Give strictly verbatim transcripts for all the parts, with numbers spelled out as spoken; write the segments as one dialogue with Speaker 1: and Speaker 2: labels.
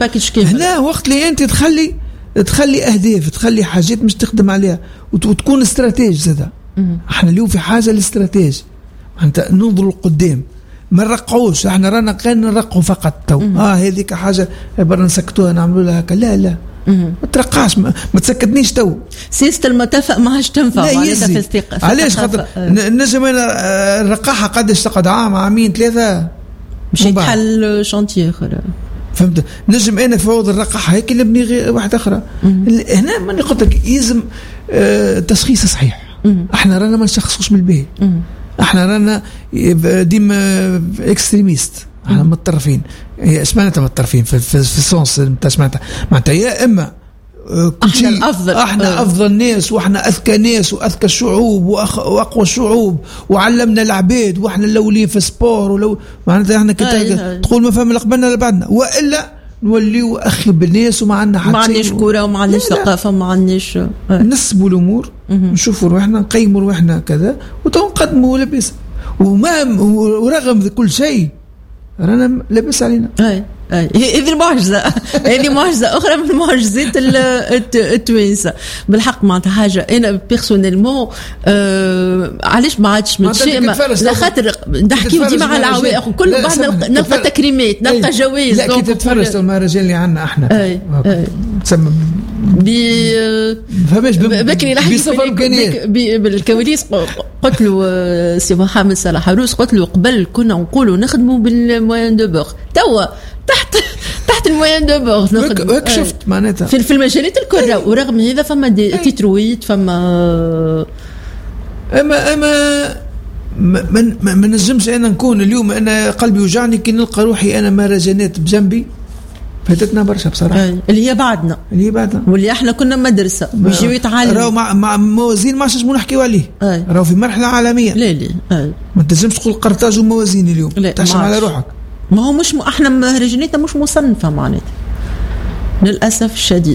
Speaker 1: باكيج كامل.
Speaker 2: هنا وقت اللي انت تخلي تخلي اهداف، تخلي حاجات مش تخدم عليها وتكون استراتيج زاده. احنا اليوم في حاجه الاستراتيج، انت ننظر لقدام، ما نرقعوش. احنا رانا كان نرقعوا فقط تو اه هذيك حاجه برا نسكتوها نعملوا لها هكا. لا لا ما ترقعش، ما, ما تسكتنيش تو.
Speaker 1: سياسه المتفق ما هاش تنفع معناتها في الثقه.
Speaker 2: علاش؟ خاطر نجم انا نرقعها قداش تقعد عام عامين ثلاثه
Speaker 1: باش يتحل شانتيه اخر.
Speaker 2: فهمت؟ نجم انا فوض الرقعها هيك نبني غير واحده اخرى. هنا ماني قلت لك يلزم آه تشخيص صحيح. مم. احنا رانا ما نشخصوش من الباهي، احنا رانا ديما اكستريميست، احنا متطرفين. ايش معناتها متطرفين في في, في السونس نتاع معناتها معناتها يا اما كل شيء احنا الافضل، احنا أه. افضل ناس واحنا اذكى ناس واذكى الشعوب واقوى الشعوب وعلمنا العباد واحنا الاولين في السبور، ولو معناتها احنا كنت تقول ما فهم قبلنا لا بعدنا، والا نوليو اخي بالناس وما عندنا حتى
Speaker 1: ما عندناش كوره وما عندناش ثقافه وما عندناش.
Speaker 2: نسبوا الامور، نشوفوا روحنا، نقيموا روحنا كذا وتنقدموا لاباس. وما ورغم كل شيء رانا لاباس علينا.
Speaker 1: اي اي هذه المعجزه، هذه معجزه اخرى من معجزات التوانسه بالحق. معناتها حاجه انا بيرسونيلمون آه علاش ما عادش متشائمه، لا خاطر نحكيو ديما على العوائق كل بعد نلقى تكريمات، نلقى جوائز.
Speaker 2: لا كي تتفرج المهرجان اللي عندنا احنا تسمى
Speaker 1: بي
Speaker 2: فماش
Speaker 1: بكري نحكي بالكواليس. قلت له سي محمد صلاح عروس، قلت له قبل كنا نقولوا نخدموا بالموين دو بور، توا تحت تحت الموين دو بور
Speaker 2: نخدم. هيك شفت معناتها
Speaker 1: في, في المجالات الكل. ورغم هذا فما تيترويت، فما
Speaker 2: اما اما ما ما نجمش انا نكون اليوم انا قلبي وجعني كي نلقى روحي انا مهرجانات بجنبي فاتتنا برشا بصراحه.
Speaker 1: أي. اللي هي بعدنا
Speaker 2: اللي هي بعدنا
Speaker 1: واللي احنا كنا مدرسه ويجيو يتعلموا.
Speaker 2: راهو مع, مع موازين ما عادش نحكيو عليه، راهو في مرحله عالميه.
Speaker 1: لا لا أي.
Speaker 2: ما تنجمش تقول قرطاج وموازين اليوم تحشم على روحك.
Speaker 1: ما هو مش م... احنا مهرجاناتنا مش مصنفه معناتها للاسف الشديد.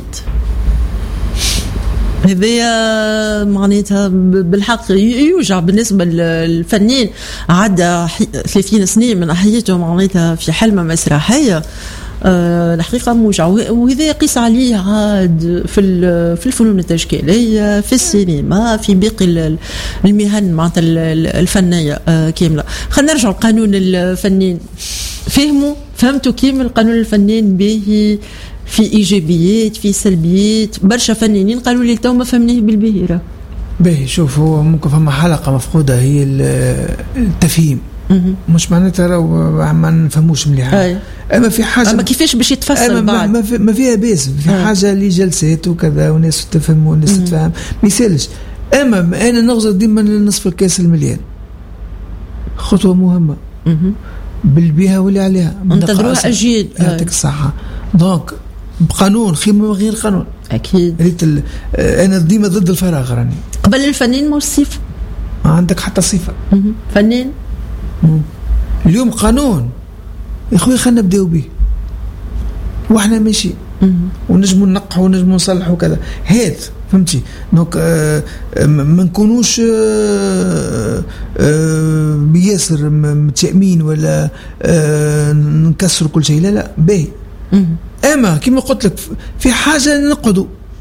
Speaker 1: هذا معناتها بالحق يوجع بالنسبه للفنان عدى ثلاثين سنه من حياته معناتها في حلمه مسرحيه. أه الحقيقه موجع، وهذا يقيس عليه عاد في في الفنون التشكيليه، في السينما، في باقي المهن معناتها الفنيه أه كامله. خلينا نرجع لقانون الفنان. فهموا فهمتوا كيف القانون الفنان به في ايجابيات في سلبيات. برشا فنانين قالوا لي تو ما فهمناه بالبهيره.
Speaker 2: باهي شوف، هو ممكن فما حلقه مفقوده هي التفهيم. مش معناتها راهو ما نفهموش مليح، اما في حاجه
Speaker 1: اما كيفاش باش يتفصل بعد
Speaker 2: ما, ما فيها باس، في أي. حاجه اللي جلسات وكذا وناس تفهم وناس تفهم ما يسالش. اما انا نغزر ديما نصف الكاس المليان، خطوه مهمه مم. بالبيها واللي عليها
Speaker 1: انتظروها اجيال.
Speaker 2: يعطيك الصحه. دونك بقانون خير من غير قانون
Speaker 1: اكيد.
Speaker 2: ريت انا ديما ضد الفراغ راني.
Speaker 1: قبل الفنان مش صفه،
Speaker 2: ما عندك حتى صفه
Speaker 1: مم. فنان
Speaker 2: مم. اليوم قانون يا خويا خلينا نبداو به واحنا ماشي ونجموا ننقحوا ونجموا نصلحوا وكذا. هات فهمتي؟ دونك آه ما نكونوش آه آه بياسر متشائمين ولا آه نكسروا كل شيء. لا لا باهي. اما كما قلت لك في حاجه نقعدوا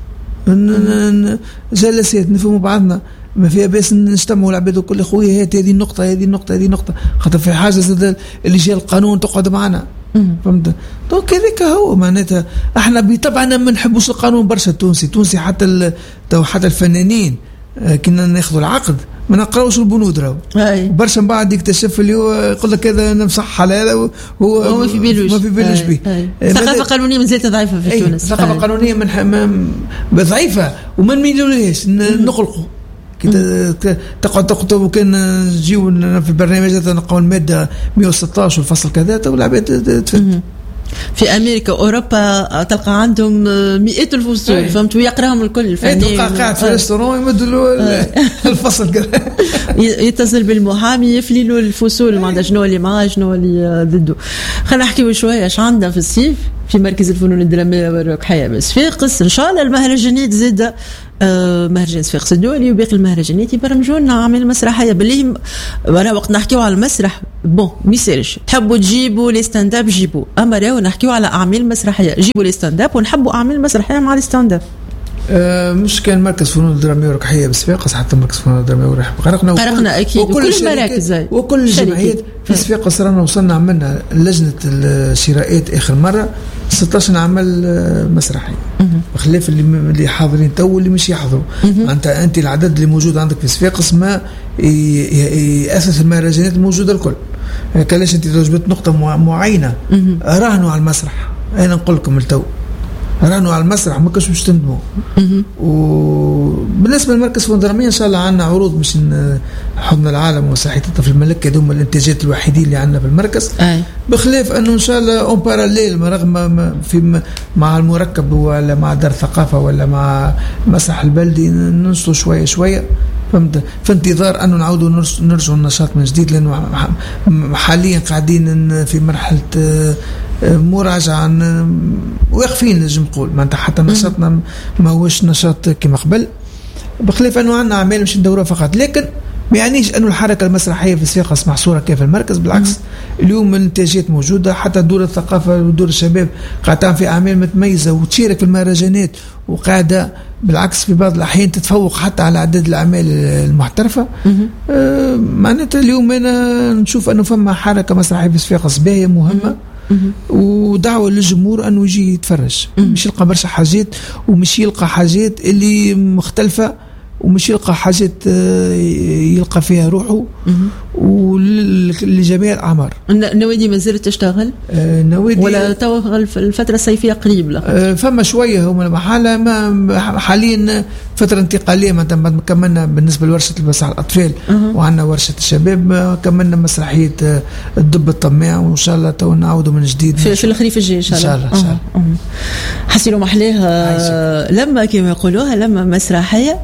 Speaker 2: جلسات نفهموا بعضنا، ما فيها بس نجتمعوا العباد وكل خويا هات هذه النقطه هذه النقطه هذه النقطه، خاطر في حاجه زاد اللي جاء القانون تقعد معنا. فهمت؟ دونك هذاك هو معناتها احنا بطبعا ما نحبوش القانون برشا. التونسي تونسي حتى تو حتى الفنانين كنا ناخذوا العقد ما نقراوش البنود راهو برشا، من بعد يكتشف اللي هو يقول لك هذا نمصح على هذا هو
Speaker 1: ما في بالوش
Speaker 2: ما في بالوش به.
Speaker 1: الثقافه القانونيه مازالت ضعيفه في تونس.
Speaker 2: الثقافه القانونيه من ضعيفه وما نميلولهاش نخلقوا كي تقعد تقعد كان نجيو في البرنامج نلقاو الماده مئة وستة عشر الفصل كذا والعباد تفهم.
Speaker 1: في امريكا اوروبا تلقى عندهم مئات الفصول فهمت ويقراهم الكل. الفنان
Speaker 2: تلقى قاعد في ريستورون يمد له الفصل كذا
Speaker 1: يتصل بالمحامي يفلي له الفصول ما شنو اللي معاه شنو اللي ضده. خلينا نحكيو شويه اش عندنا في الصيف. في مركز الفنون الدرامية والرقحية بصفاقس. إن شاء الله المهرجانات زاد آه مهرجان صفاقس الدولي وباقي المهرجانات يبرمجوا لنا عامل مسرحية باللي أنا وقت نحكيو على المسرح بون ميسالش تحبوا تجيبوا لي ستاند اب جيبوا، أما راهو نحكيو على أعمال مسرحية جيبوا لي ستاند اب ونحبوا أعمال مسرحية مع الستاند اب.
Speaker 2: آه مش كان مركز فنون الدرامية والرقحية بصفاقس، حتى مركز فنون الدرامية والرقحية قرقنا
Speaker 1: قرقنا أكيد وكل المراكز
Speaker 2: وكل الجمعيات في صفاقس. رانا وصلنا عملنا لجنة الشراءات آخر مرة ستة عشر عمل مسرحي بخلاف اللي اللي حاضرين تو واللي مش يحضروا. أنت أنت العدد اللي موجود عندك في صفاقس ما يأسس المهرجانات الموجودة الكل. كلاش أنت توجبت نقطة معينة راهنوا على المسرح. أنا نقول لكم التو رانوا على المسرح ما كانش باش تندموا. وبالنسبه للمركز فنون دراميه ان شاء الله عندنا عروض باش حضن العالم وصحه الطفل الملكي هذوما الانتاجات الوحيدين اللي عندنا في المركز. أي. بخلاف انه ان شاء الله اون باراليل رغم في مع المركب ولا مع دار الثقافه ولا مع المسرح البلدي ننصلوا شويه شويه فهمت في انتظار انه نعاودوا نرجعوا النشاط من جديد، لانه حاليا قاعدين في مرحله مراجعة واقفين نجم نقول معناتها حتى نشاطنا ما هوش نشاط كما قبل، بخلاف انه عندنا اعمال مش ندورها فقط. لكن ما يعنيش انه الحركه المسرحيه في صفاقس محصوره كيف المركز، بالعكس اليوم الانتاجات موجوده، حتى دور الثقافه ودور الشباب قاعد تعمل في اعمال متميزه وتشارك في المهرجانات وقاعده بالعكس في بعض الاحيان تتفوق حتى على عدد الاعمال المحترفه. آه معناتها اليوم انا نشوف انه فما حركه مسرحيه في صفاقس باهيه مهمه ودعوة للجمهور أنه يجي يتفرج، مش يلقى برشا حاجات ومش يلقى حاجات اللي مختلفة ومش يلقى حاجات يلقى فيها روحه ولجميع الأعمار.
Speaker 1: النوادي ما زالت تشتغل؟
Speaker 2: النوادي
Speaker 1: ولا تو الفترة الصيفية قريب لا؟
Speaker 2: فما شوية هم المحالة ما حاليا فترة انتقالية ما كملنا بالنسبة لورشة المسرح الأطفال أه. وعندنا ورشة الشباب كملنا مسرحية الدب الطماع وإن شاء الله تو نعودوا من جديد
Speaker 1: في, في الخريف الجاي إن شاء الله. إن شاء الله, إن شاء الله. أه. حسينوا محليها لما كما يقولوها لما مسرحية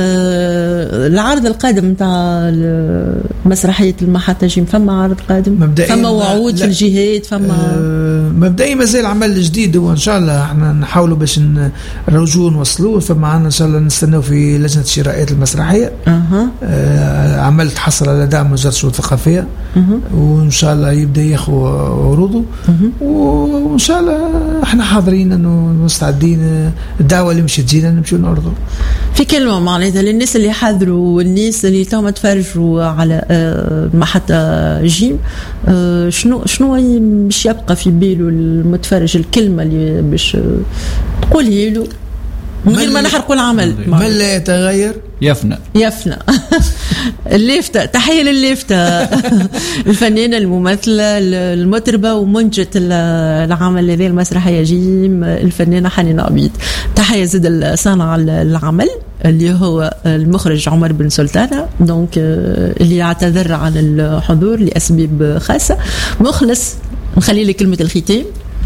Speaker 1: أه العرض القادم نتاع مسرحية المحطة جيم فما عرض قادم فما وعود في الجهات فما
Speaker 2: أه مبدئيا مازال عمل جديد وإن شاء الله احنا نحاولوا باش نروجوه ونوصلوه. فما عنا إن شاء الله نستناو في لجنة الشراءات المسرحية أه. أه عمل تحصل على دعم وزارة الشؤون الثقافية أه. وإن شاء الله يبدأ ياخذ عروضه أه. وإن شاء الله احنا حاضرين إنه مستعدين الدعوة اللي مش تجينا نمشيو نعرضه.
Speaker 1: في كلمة معناتها للناس اللي حاضروا والناس اللي توما تفرجوا على المحطة جيم شنو شنو مش يبقى في باله المتفرج الكلمة اللي باش تقولها له من غير ما نحرقوا العمل؟
Speaker 2: من لا يتغير
Speaker 3: يفنى
Speaker 1: يفنى. الليفتة تحية للليفتة الفنانة الممثلة المطربة ومنجة العمل هذا المسرحية جيم الفنانة حنين عبيد. تحية زد الصانع العمل اللي هو المخرج عمر بن سلطانة دونك اللي اعتذر عن الحضور لأسباب خاصة. مخلص نخلي لك كلمة الختام.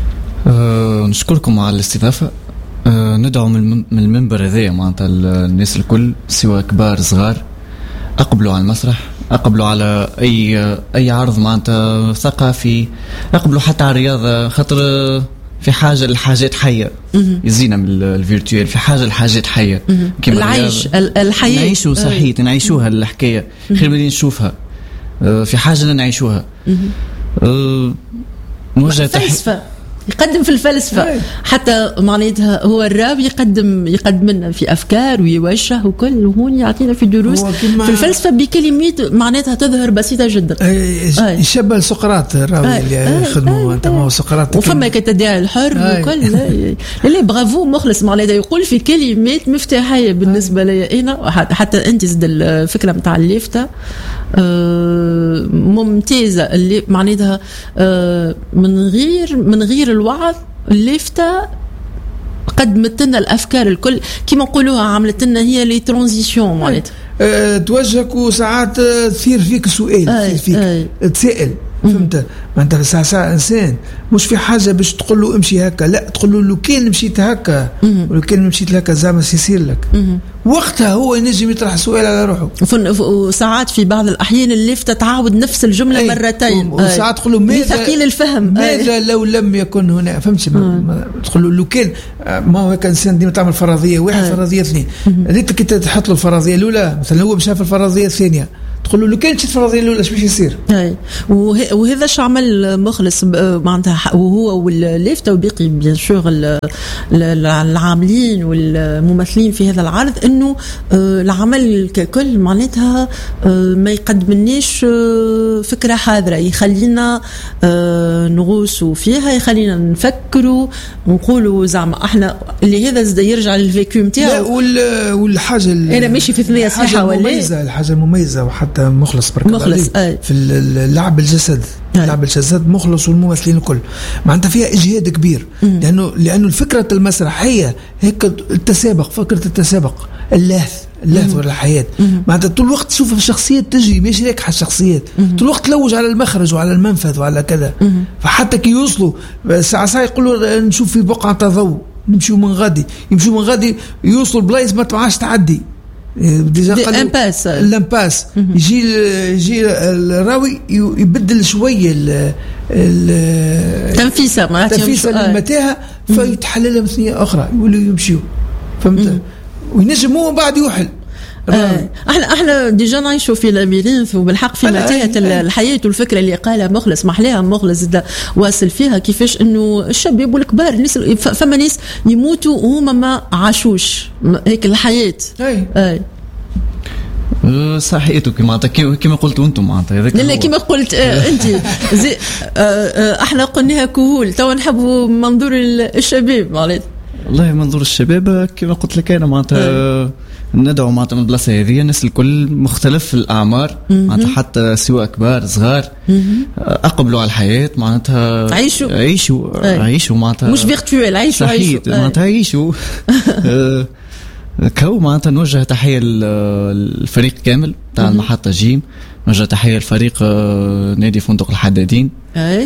Speaker 3: أه نشكركم على الاستضافة. أه ندعو من المنبر هذا معناتها الناس الكل سواء كبار صغار أقبلوا على المسرح، أقبلوا على أي أي عرض معناتها ثقافي، أقبلوا حتى على الرياضة خاطر في حاجة للحاجات حية يزينا من الفيرتوال في حاجة للحاجات حية
Speaker 1: كما العيش الحياة
Speaker 3: نعيشوا صحيح نعيشوها الحكاية خير من نشوفها في حاجة نعيشوها.
Speaker 1: نوجه فلسفة يقدم في الفلسفة حتى معناتها هو الراب يقدم يقدم لنا في أفكار ويوجه وكل وهون يعطينا في دروس في الفلسفة بكلمات معناتها تظهر بسيطة جدا.
Speaker 2: يشبه سقراط الراوي اللي يخدموا أنت ما هو سقراط
Speaker 1: وفما كتداعي الحر وكل لا برافو مخلص معناتها يقول في كلمات مفتاحية بالنسبة لي أنا حتى أنت زد الفكرة متاع الليفتة ممتازة اللي معناتها من غير من غير الوعظ الليفتة قدمت لنا الافكار الكل كما نقولوها عملت لنا هي لي ترانزيشن معناتها
Speaker 2: أه توجهك وساعات تصير فيك سؤال تصير فيك تسائل فهمت؟ معناتها ساعة ساعة إنسان مش في حاجة باش تقول له امشي هكا، لا تقول له لو كان مشيت هكا ولو كان مشيت هكا زعما سيصير لك. وقتها هو ينجم يطرح سؤال على روحه.
Speaker 1: وساعات في بعض الأحيان اللفتة تعاود نفس الجملة أي. مرتين.
Speaker 2: وساعات تقول له ماذا
Speaker 1: ثقيل الفهم،
Speaker 2: ماذا أي. لو لم يكن هنا، فهمتش؟ تقول له لو كان ما هو هكا إنسان ديما تعمل فرضية واحد أي. فرضية اثنين، ريت كي تحط له الفرضية الأولى مثلا هو باش في الفرضية الثانية تقول له لو كان مشيت الفرضية الأولى اش باش يصير؟
Speaker 1: اي وهذا اش عمل مخلص معناتها وهو واللافته وباقي بيان سور العاملين والممثلين في هذا العرض، انه العمل ككل معناتها ما يقدمناش فكره حاضره، يخلينا نغوصوا فيها، يخلينا نفكروا ونقولوا زعما احنا اللي هذا زاد يرجع للفيكو نتاعو.
Speaker 2: لا والحاجه
Speaker 1: انا ماشي في ثنيه صحيحه ولا
Speaker 2: المميزه الحاجه المميزه وحتى مخلص برك
Speaker 1: مخلص
Speaker 2: في اللعب الجسد لعب الجسد مخلص والممثلين الكل معناتها فيها اجهاد كبير، لانه لانه الفكره المسرحيه هيك التسابق، فكره التسابق اللهث اللهث ولا الحياه معناتها طول الوقت تشوف الشخصيات تجري ماشي راكحه الشخصيات، طول الوقت تلوج على المخرج وعلى المنفذ وعلى كذا، فحتى كي يوصلوا ساعه ساعه يقولوا نشوف في بقعه ضوء نمشيو من غادي يمشيو من غادي يوصلوا بلايص ما تعاش تعدي ديجا
Speaker 1: الامباس
Speaker 2: الامباس يجي يجي الراوي يبدل شويه
Speaker 1: التنفيسه
Speaker 2: معناتها تنفيسه المتاهه فيتحللها بثنيه اخرى يولوا يمشيو، فهمت؟ وينجم هو بعد يوحل.
Speaker 1: آه. احنا احنا ديجا نعيشوا في لابيرينث وبالحق في متاهه الحياه، والفكره اللي قالها مخلص محلاها مخلص واصل فيها كيفاش انه الشباب والكبار الناس فما ناس يموتوا وهما ما عاشوش هيك الحياه.
Speaker 2: اي
Speaker 1: اي
Speaker 3: صحيتو كما كما قلتوا انتم معناتها
Speaker 1: هذاك لا كما قلت آه انت زي آه آه احنا قلناها كهول تو نحبوا منظور الشباب معناتها.
Speaker 3: والله منظور الشباب كما قلت لك انا معناتها ندعو معناتها من البلاصه هذه الناس الكل مختلف الاعمار معناتها حتى سواء كبار صغار اقبلوا على الحياه معناتها
Speaker 1: عيشوا
Speaker 3: عيشوا عيشوا معناتها
Speaker 1: مش فيرتوال عيشوا
Speaker 3: عيشوا معناتها عيشوا كو معناتها نوجه تحيه للفريق كامل تاع المحطه جيم، نوجه تحيه لفريق نادي فندق الحدادين.
Speaker 1: اي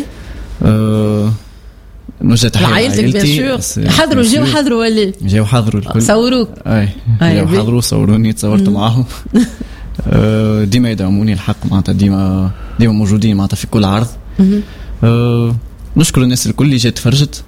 Speaker 3: نوجه تحيه
Speaker 1: لعائلتك. حضروا جاو حضروا ولا
Speaker 3: جاو حضروا الكل
Speaker 1: صوروك؟
Speaker 3: اي جاو حضروا صوروني تصورت معاهم. ديما يدعموني الحق معناتها ديما ديما موجودين معناتها في كل عرض. نشكر الناس الكل اللي جات تفرجت.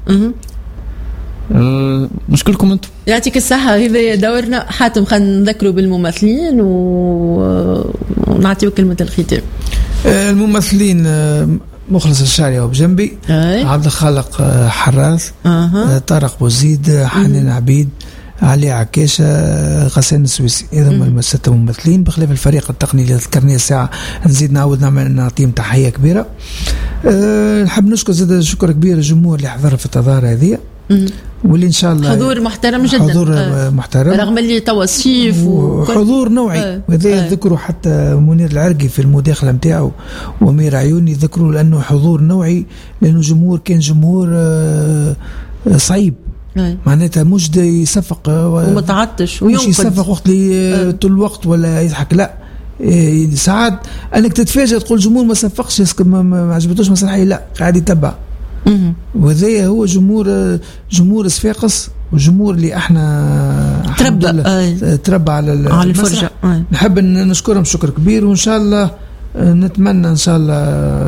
Speaker 3: أه نشكركم انتم
Speaker 1: يعطيك الصحة. هذا دورنا حاتم، خلينا نذكروا بالممثلين ونعطيو كلمة الختام.
Speaker 2: الممثلين مخلص الشاري وبجنبي، عبد الخالق حراث، أه. طارق بوزيد، حنان عبيد، علي عكاشة، غسان السويسي. هذا هم الستة ممثلين بخلاف الفريق التقني اللي ذكرناه الساعة. نزيد نعود نعمل نعطيهم تحية كبيرة. أه نحب نشكر زاد شكر كبير الجمهور اللي حضر في التظاهرة هذه، واللي ان شاء الله
Speaker 1: حضور محترم جدا،
Speaker 2: حضور آه. محترم
Speaker 1: رغم اللي توا الصيف
Speaker 2: وحضور نوعي. آه. وهذا آه. ذكروا حتى منير العرقي في المداخله نتاعو وامير عيوني ذكروا لانه حضور نوعي، لانه جمهور كان جمهور آه صعيب. آه. معناتها مش يصفق
Speaker 1: ومتعطش وينقد
Speaker 2: يصفق وقت اللي آه. طول الوقت ولا يضحك، لا إيه ساعات انك تتفاجئ تقول جمهور ما صفقش ما عجبتوش مسرحيه، لا قاعد يتبع. وهذا هو جمهور جمهور صفاقس، وجمهور اللي احنا
Speaker 1: تربى
Speaker 2: آه. تربى على
Speaker 1: على الفرجه. آه.
Speaker 2: نحب ان نشكرهم شكر كبير، وان شاء الله نتمنى ان شاء الله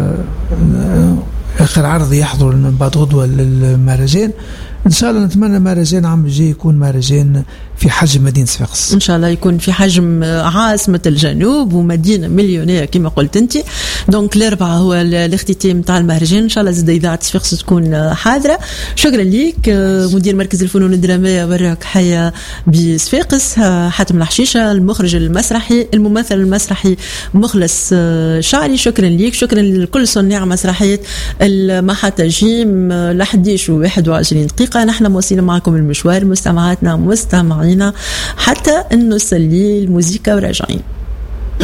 Speaker 2: اخر عرض يحضر من بعد غدوه للمهرجان. ان شاء الله نتمنى مهرجان عام الجاي يكون مهرجان في حجم مدينه صفاقس،
Speaker 1: ان شاء الله يكون في حجم عاصمه الجنوب ومدينه مليونيه كما قلت انت. دونك الاربعاء هو الاختتام نتاع المهرجان، ان شاء الله زاد اذاعه صفاقس تكون حاضره. شكرا ليك مدير مركز الفنون الدراميه وراك حياه بصفاقس حاتم الحشيشه، المخرج المسرحي الممثل المسرحي مخلص شعري. شكرا ليك، شكرا لكل صناع مسرحيه المحطه جيم ل إحدى عشر وواحد وعشرين دقيقه. نحن مواصلين معكم المشوار مستمعاتنا مستمعينا حتى انه نسلي الموسيقى وراجعين.